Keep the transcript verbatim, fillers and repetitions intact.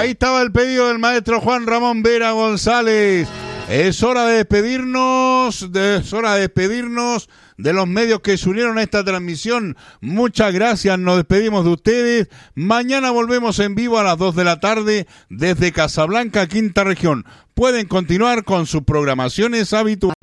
Ahí estaba el pedido del maestro Juan Ramón Vera González. Es hora de despedirnos, de, es hora de despedirnos de los medios que se unieron a esta transmisión. Muchas gracias, nos despedimos de ustedes. Mañana volvemos en vivo a las dos de la tarde desde Casablanca, Quinta Región. Pueden continuar con sus programaciones habituales.